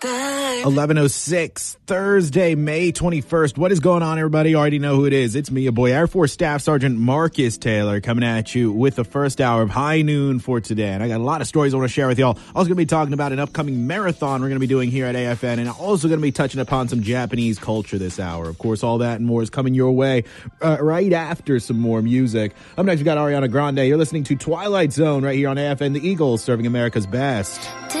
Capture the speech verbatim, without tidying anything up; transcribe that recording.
eleven oh six, Thursday, May twenty-first. What is going on, everybody? You already know who it is. It's me, your boy, Air Force Staff Sergeant Marcus Taylor, coming at you with the first hour of High Noon for today. And I got a lot of stories I want to share with y'all. Also going to be talking about an upcoming marathon we're going to be doing here at A F N, and also going to be touching upon some Japanese culture this hour. Of course, all that and more is coming your way uh, right after some more music. Up next, we got Ariana Grande. You're listening to Twilight Zone right here on A F N, the Eagles, serving America's best.